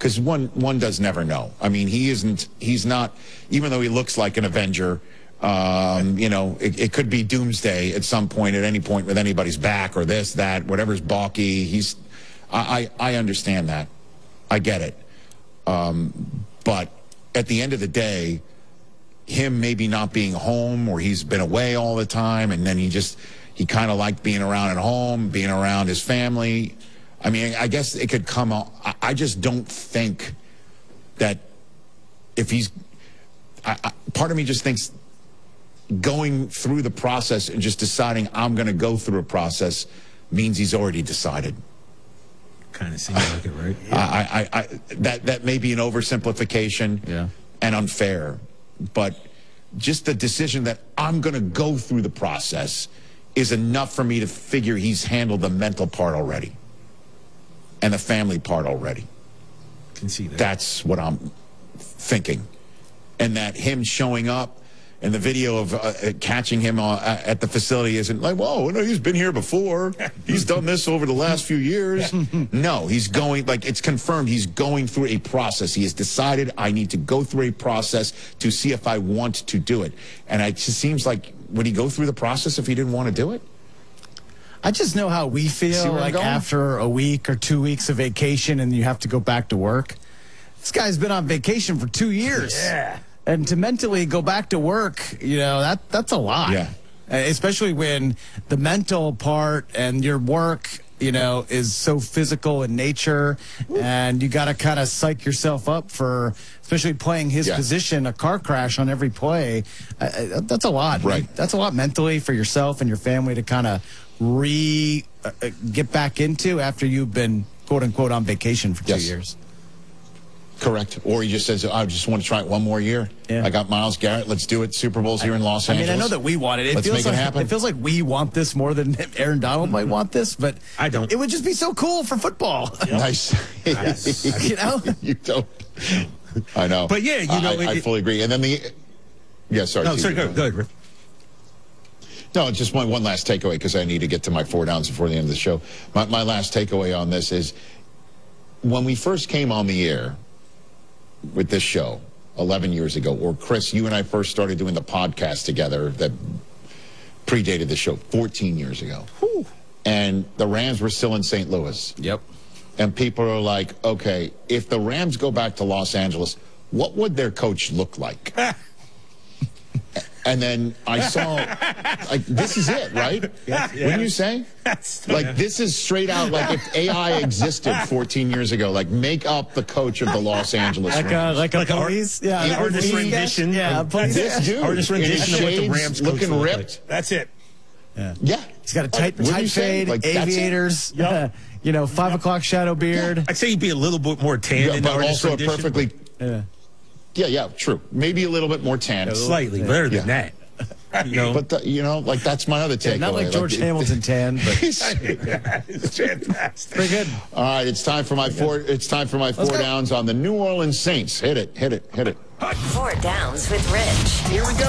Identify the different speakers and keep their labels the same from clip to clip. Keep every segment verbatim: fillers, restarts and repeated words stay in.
Speaker 1: because one one does never know. I mean, he isn't. He's not. Even though he looks like an Avenger, um, you know, it, it could be doomsday at some point, at any point, with anybody's back or this, that, whatever's balky. He's. I I, I understand that. I get it. Um, but at the end of the day, him maybe not being home, or he's been away all the time, and then he just, he kind of liked being around at home, being around his family. I mean, I guess it could come out. I just don't think that if he's, I, I, part of me just thinks going through the process and just deciding I'm going to go through a process means he's already decided.
Speaker 2: Kind of seems like it, right?
Speaker 1: Yeah. I, I, I, that, that may be an oversimplification
Speaker 3: yeah.
Speaker 1: and unfair, but just the decision that I'm going to go through the process is enough for me to figure he's handled the mental part already and the family part already.
Speaker 2: Can see that.
Speaker 1: That's what I'm thinking. And that him showing up and the video of uh, catching him uh, at the facility isn't like, whoa, no, he's been here before. He's done this over the last few years. No, he's going, like, it's confirmed he's going through a process. He has decided I need to go through a process to see if I want to do it. And it just seems like, would he go through the process if he didn't want to do it?
Speaker 3: I just know how we feel, like after a week or two weeks of vacation and you have to go back to work. This guy's been on vacation for two years.
Speaker 2: Yeah.
Speaker 3: And to mentally go back to work, you know, that that's a lot.
Speaker 1: Yeah.
Speaker 3: Especially when the mental part and your work, you know, is so physical in nature, and you got to kind of psych yourself up for, especially playing his
Speaker 1: yeah.
Speaker 3: position, a car crash on every play. Uh, that's a lot.
Speaker 1: Right.
Speaker 3: That's a lot mentally for yourself and your family to kind of re uh, get back into after you've been, quote unquote, on vacation for
Speaker 1: yes.
Speaker 3: two years.
Speaker 1: Correct. Or he just says, I just want to try it one more year.
Speaker 3: Yeah.
Speaker 1: I got Myles Garrett. Let's do it. Super Bowl's here in Los
Speaker 3: I
Speaker 1: Angeles.
Speaker 3: mean, I know that we want it. It
Speaker 1: Let's
Speaker 3: feels
Speaker 1: make
Speaker 3: like,
Speaker 1: it happen.
Speaker 3: It feels like we want this more than Aaron Donald might want this, but
Speaker 2: I don't.
Speaker 3: It would just be so cool for football.
Speaker 1: Yep. Nice.
Speaker 3: nice. You know?
Speaker 1: You don't. I know.
Speaker 2: But yeah, you know.
Speaker 1: I,
Speaker 2: it,
Speaker 1: I fully agree. And then the, yeah, sorry.
Speaker 2: No, sorry, go, go ahead, Rick.
Speaker 1: No, just one, one last takeaway, because I need to get to my four downs before the end of the show. My, my last takeaway on this is, when we first came on the air with this show eleven years ago, or Chris, you and I first started doing the podcast together that predated the show fourteen years ago. Whew. And the Rams were still in Saint Louis.
Speaker 3: Yep.
Speaker 1: And people are like, okay, if the Rams go back to Los Angeles, what would their coach look like? And then I saw, like, this is it, right?
Speaker 2: Yes, yes.
Speaker 1: Wouldn't you say?
Speaker 2: Yes.
Speaker 1: Like, this is straight out, like, if A I existed fourteen years ago, like, make up the coach of the Los Angeles
Speaker 3: Like
Speaker 1: Rams.
Speaker 3: a, like a
Speaker 2: Like a
Speaker 3: police?
Speaker 2: art-
Speaker 3: yeah,
Speaker 2: an
Speaker 3: an
Speaker 2: artist
Speaker 3: police
Speaker 2: rendition.
Speaker 3: Yeah, a police.
Speaker 1: This dude,
Speaker 2: Artist
Speaker 1: in his
Speaker 2: rendition of what the
Speaker 1: shades,
Speaker 2: Rams coach
Speaker 1: looking
Speaker 2: would look
Speaker 1: ripped.
Speaker 2: like. That's it.
Speaker 3: Yeah.
Speaker 1: Yeah.
Speaker 3: He's got a tight,
Speaker 1: Like, wouldn't
Speaker 3: tight
Speaker 1: you say?
Speaker 3: fade,
Speaker 1: Like, that's it?
Speaker 3: aviators,
Speaker 2: Yep.
Speaker 3: you know, five o'clock shadow beard.
Speaker 2: I'd say he'd be a little bit more tan
Speaker 1: Yeah,
Speaker 2: in
Speaker 1: but
Speaker 2: the artist
Speaker 1: also a
Speaker 2: rendition,
Speaker 1: perfectly,
Speaker 3: Yeah.
Speaker 1: yeah, yeah, true. Maybe a little bit more tan.
Speaker 2: but slightly better than
Speaker 1: Yeah.
Speaker 2: that. You know?
Speaker 1: But, the, you know, like, that's my other takeaway.
Speaker 3: Yeah, not like George
Speaker 1: it-
Speaker 3: Hamilton tan, but
Speaker 2: it's fantastic.
Speaker 3: pretty good.
Speaker 1: All right, it's time for my four. It's time for my four
Speaker 3: go.
Speaker 1: downs on the New Orleans Saints. Hit it, hit it, hit it.
Speaker 4: Four downs with Rich. Here we go.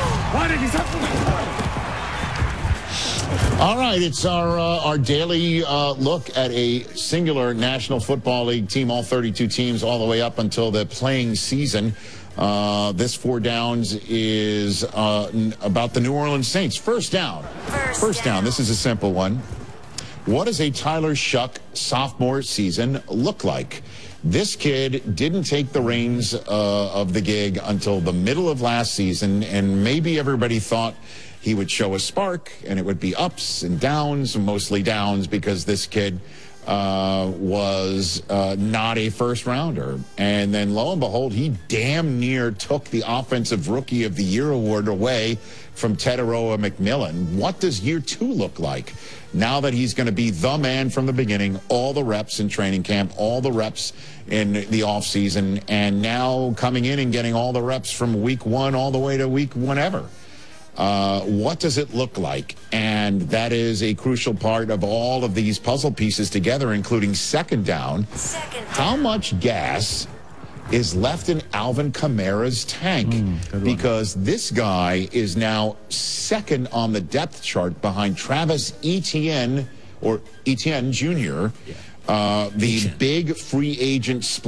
Speaker 1: All right, it's our uh, our daily uh, look at a singular National Football League team, all thirty-two teams, all the way up until the playing season. Uh, this four downs is uh, n- about the New Orleans Saints. First down.
Speaker 4: First,
Speaker 1: First down.
Speaker 4: down.
Speaker 1: This is a simple one. What does a Tyler Shuck sophomore season look like? This kid didn't take the reins uh, of the gig until the middle of last season, and maybe everybody thought he would show a spark, and it would be ups and downs, mostly downs, because this kid uh, was uh, not a first rounder. And then lo and behold, he damn near took the Offensive Rookie of the Year award away from Teteroa McMillan. What does year two look like? Now that he's going to be the man from the beginning, all the reps in training camp, all the reps in the offseason, and now coming in and getting all the reps from week one all the way to week whenever. Uh, what does it look like? And that is a crucial part of all of these puzzle pieces together, including second down.
Speaker 4: Second down.
Speaker 1: How much gas is left in Alvin Kamara's tank?
Speaker 3: Mm,
Speaker 1: because this guy is now second on the depth chart behind Travis Etienne, or Etienne Junior, yeah. uh, the big free agent